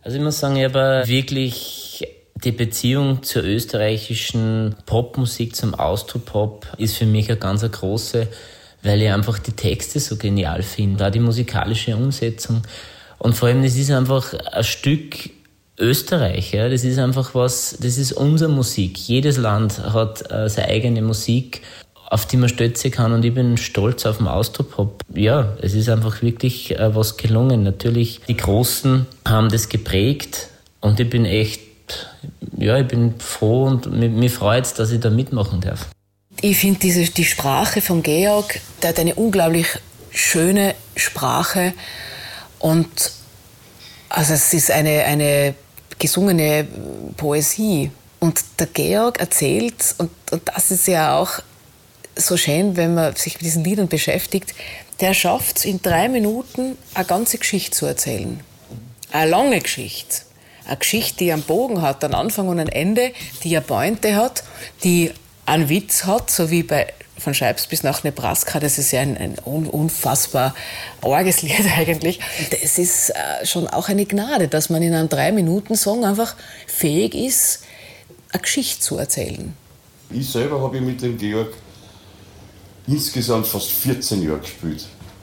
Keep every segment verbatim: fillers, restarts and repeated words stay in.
Also ich muss sagen, ich habe wirklich die Beziehung zur österreichischen Popmusik, zum Austropop, ist für mich eine ganz eine große, weil ich einfach die Texte so genial finde, auch die musikalische Umsetzung. Und vor allem, das ist einfach ein Stück Österreich, ja. Das ist einfach was, das ist unsere Musik. Jedes Land hat äh, seine eigene Musik, auf die man stolz kann, und ich bin stolz auf den Austropop. Ja, es ist einfach wirklich äh, was gelungen. Natürlich, die Großen haben das geprägt, und ich bin echt, ja, ich bin froh und mich, mich freut es, dass ich da mitmachen darf. Ich finde diese, die Sprache von Georg, der hat eine unglaublich schöne Sprache, und also es ist eine, eine gesungene Poesie. Und der Georg erzählt, und, und das ist ja auch so schön, wenn man sich mit diesen Liedern beschäftigt, der schafft es in drei Minuten eine ganze Geschichte zu erzählen. Eine lange Geschichte. Eine Geschichte, die einen Bogen hat, einen Anfang und ein Ende, die eine Pointe hat, die einen Witz hat, so wie bei von Scheibs bis nach Nebraska. Das ist ja ein, ein unfassbar arges Lied eigentlich. Es ist äh, schon auch eine Gnade, dass man in einem drei-Minuten-Song einfach fähig ist, eine Geschichte zu erzählen. Ich selber habe mit dem Georg insgesamt fast vierzehn Jahre gespielt.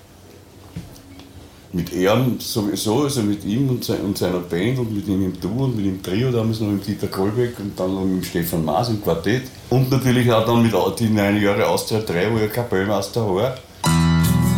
Mit ihm sowieso, also mit ihm und, sein, und seiner Band und mit ihm im Duo und mit dem Trio, damals noch mit Dieter Kohlbeck und dann noch mit Stefan Maas im Quartett. Und natürlich auch dann mit die neun Jahre Austria drei, wo ich Kapellmeister war.